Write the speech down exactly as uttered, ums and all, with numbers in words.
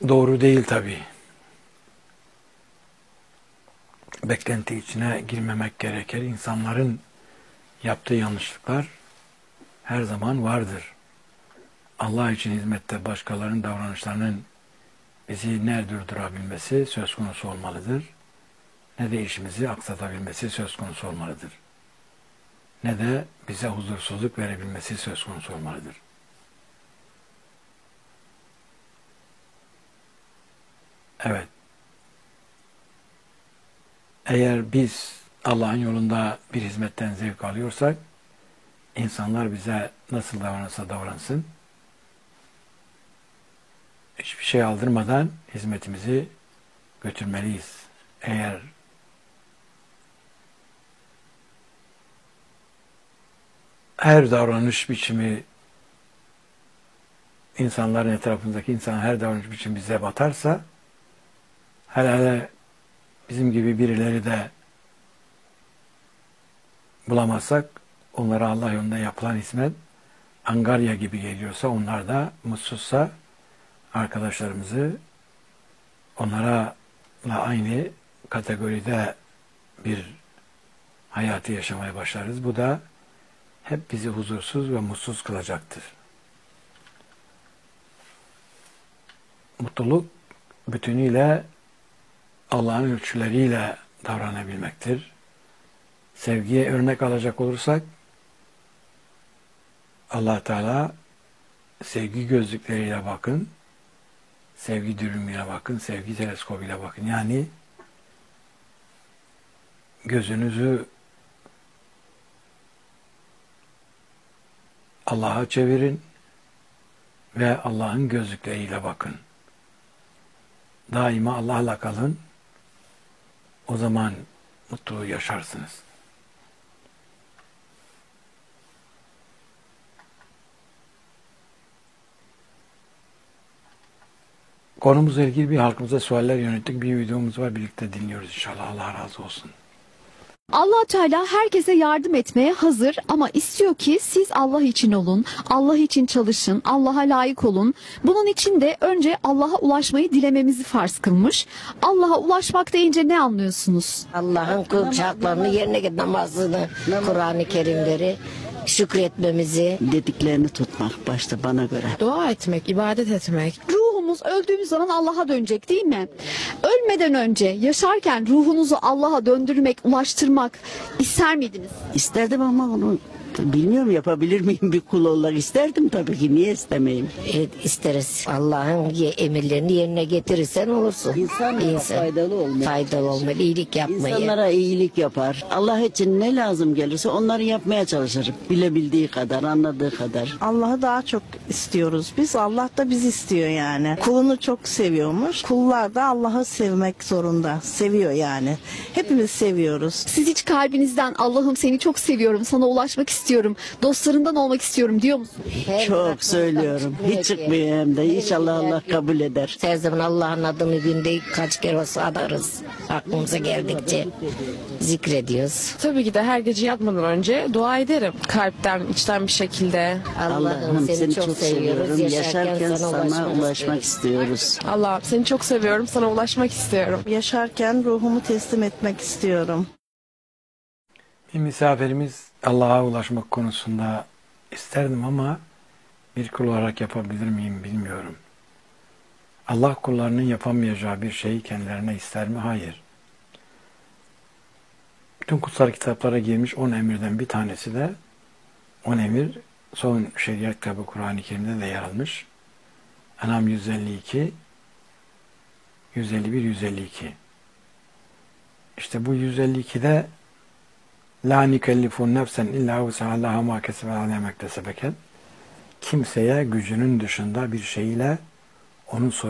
doğru değil tabii. Beklenti içine girmemek gerekir. İnsanların yaptığı yanlışlıklar her zaman vardır. Allah için hizmette başkalarının davranışlarının bizi ne durdurabilmesi söz konusu olmalıdır, ne de işimizi aksatabilmesi söz konusu olmalıdır. Ne de bize huzursuzluk verebilmesi söz konusu olmalıdır. Evet. Eğer biz Allah'ın yolunda bir hizmetten zevk alıyorsak, insanlar bize nasıl davranırsa davransın, hiçbir şey aldırmadan hizmetimizi götürmeliyiz. Eğer her davranış biçimi, insanların etrafındaki insan her davranış biçimi bize batarsa, hele hele bizim gibi birileri de bulamazsak, onlara Allah yolunda yapılan hizmet angarya gibi geliyorsa, onlar da mutsuzsa, arkadaşlarımızı onlara aynı kategoride bir hayatı yaşamaya başlarız. Bu da hep bizi huzursuz ve mutsuz kılacaktır. Mutluluk bütünüyle Allah'ın ölçüleriyle davranabilmektir. Sevgiye örnek alacak olursak, Allah Teala sevgi gözlükleriyle bakın, sevgi dürümüyle bakın, sevgi teleskobuyla bakın. Yani gözünüzü Allah'a çevirin ve Allah'ın gözlükleriyle bakın. Daima Allah'la kalın. O zaman mutluluğu yaşarsınız. Konumuzla ilgili bir halkımıza sualler yönettik. Bir videomuz var. Birlikte dinliyoruz inşallah. Allah razı olsun. Allah Teala herkese yardım etmeye hazır ama istiyor ki siz Allah için olun, Allah için çalışın, Allah'a layık olun. Bunun için de önce Allah'a ulaşmayı dilememizi farz kılmış. Allah'a ulaşmak deyince ne anlıyorsunuz? Allah'ın kul şartlarını yerine getirip namazını, Kur'an-ı Kerimleri, şükretmemizi, dediklerini tutmak başta bana göre. Dua etmek, ibadet etmek. Ruhumuz öldüğümüz zaman Allah'a dönecek değil mi? Ölmeden önce yaşarken ruhunuzu Allah'a döndürmek, ulaştırmak ister miydiniz? İsterdim ama onu bilmiyorum, yapabilir miyim bir kul olarak? İsterdim tabii ki, niye istemeyeyim? evet, isteriz. Allah'ın ye- emirlerini yerine getirirsen olursun. İnsan faydalı olmalı. Faydalı olmalı, iyilik yapmayı. İnsanlara iyilik yapar. Allah için ne lazım gelirse onları yapmaya çalışırım. Bilebildiği kadar, anladığı kadar. Allah'ı daha çok istiyoruz biz. Allah da bizi istiyor yani. Kulunu çok seviyormuş. Kullar da Allah'ı sevmek zorunda. Seviyor yani. Hepimiz seviyoruz. Siz hiç kalbinizden Allah'ım seni çok seviyorum, sana ulaşmak istiyorum, dostlarından olmak istiyorum diyor musunuz? Her Çok bırakmadan söylüyorum. çıkmıyor Hiç ki. çıkmıyor hem de. İnşallah Allah kabul eder. Her zaman Allah'ın adını günde kaç kere olsa anarız. Aklımıza geldikçe zikrediyoruz. Tabii ki de her gece yatmadan önce dua ederim. Kalpten, içten bir şekilde. Allah'ım seni, çok seviyoruz. Yaşarken sana ulaşmak istiyoruz. Allah'ım seni çok seviyorum, sana ulaşmak istiyorum. Yaşarken ruhumu teslim etmek istiyorum. Bir misafirimiz Allah'a ulaşmak konusunda isterdim ama bir kul olarak yapabilir miyim bilmiyorum. Allah kullarının yapamayacağı bir şeyi kendilerine ister mi? Hayır. Bütün kutsal kitaplara girmiş on emirden bir tanesi de on emir son şeriat kitabı Kur'an-ı Kerim'de de yer almış. En'am yüz elli iki, yüz elli bir, yüz elli iki. İşte bu yüz elli ikide la nikellifun nefsen illa vus'aha laha ma kesebet aleyha ma iktesebet. Kimseye gücünün dışında bir şeyle onun